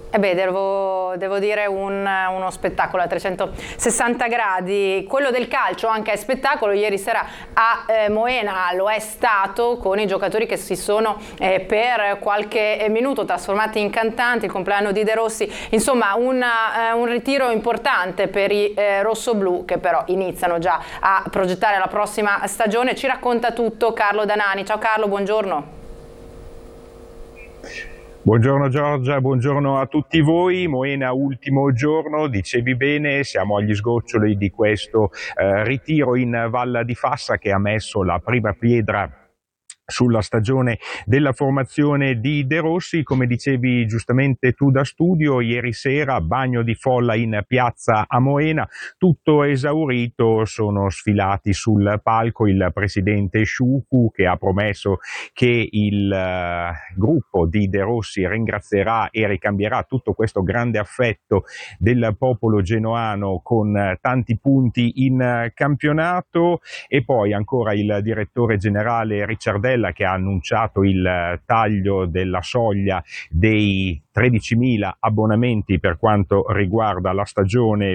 Devo dire uno spettacolo a 360 gradi. Quello del calcio anche è spettacolo. Ieri sera a Moena lo è stato, con i giocatori che si sono per qualche minuto trasformati in cantanti, il compleanno di De Rossi, insomma un ritiro importante per i rossoblù, che però iniziano già a progettare la prossima stagione. Ci racconta tutto Carlo Danani. Ciao Carlo, buongiorno. Buongiorno Giorgia, buongiorno a tutti voi. Moena, ultimo giorno, dicevi bene, siamo agli sgoccioli di questo ritiro in Val di Fassa che ha messo la prima pietra sulla stagione della formazione di De Rossi. Come dicevi giustamente tu da studio, ieri sera bagno di folla in piazza a Moena, tutto esaurito, sono sfilati sul palco il presidente Sciucu, che ha promesso che il gruppo di De Rossi ringrazierà e ricambierà tutto questo grande affetto del popolo genoano con tanti punti in campionato. E poi ancora il direttore generale Ricciardelli, che ha annunciato il taglio della soglia dei 13.000 abbonamenti per quanto riguarda la stagione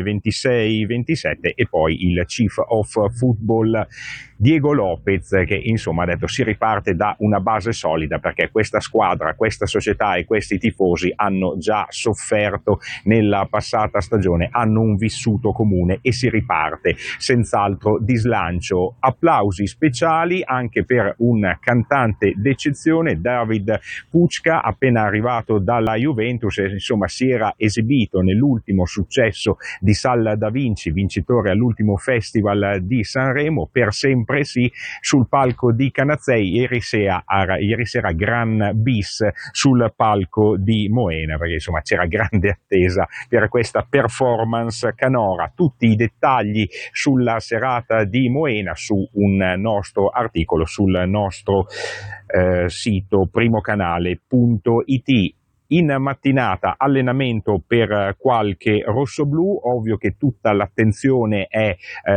26-27, e poi il Chief of Football Diego Lopez, che insomma ha detto si riparte da una base solida, perché questa squadra, questa società e questi tifosi hanno già sofferto nella passata stagione, hanno un vissuto comune e si riparte senz'altro di slancio. Applausi speciali anche per un cantante d'eccezione, David Pučka, appena arrivato dalla Juventus, insomma si era esibito nell'ultimo successo di Sal da Vinci, vincitore all'ultimo Festival di Sanremo, Per sempre sì, sul palco di Canazzei. Ieri sera gran bis sul palco di Moena, perché insomma c'era grande attesa per questa performance canora. Tutti i dettagli sulla serata di Moena su un nostro articolo sul nostro sito primocanale.it. In mattinata allenamento per qualche rossoblù, ovvio che tutta l'attenzione è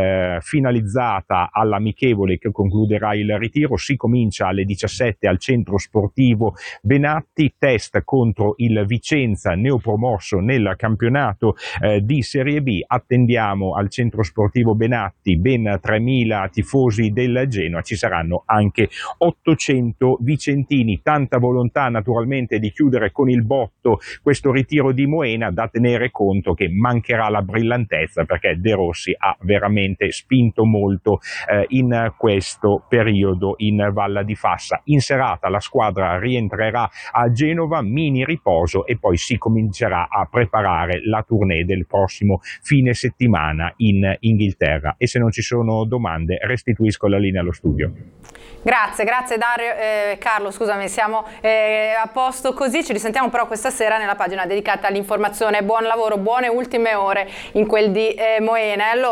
finalizzata all'amichevole che concluderà il ritiro. Si comincia alle 17 al centro sportivo Benatti, test contro il Vicenza, neopromosso nel campionato di Serie B. Attendiamo al centro sportivo Benatti ben 3.000 tifosi del Genoa, ci saranno anche 800 vicentini, tanta volontà naturalmente di chiudere con il botto questo ritiro di Moena, da tenere conto che mancherà la brillantezza, perché De Rossi ha veramente spinto molto in questo periodo in Val di Fassa. In serata la squadra rientrerà a Genova, mini riposo, e poi si comincerà a preparare la tournée del prossimo fine settimana in Inghilterra. E se non ci sono domande restituisco la linea allo studio. Grazie Dario, Carlo, scusami, siamo a posto così. Ci risentiamo però questa sera nella pagina dedicata all'informazione. Buon lavoro, buone ultime ore in quel di Moena.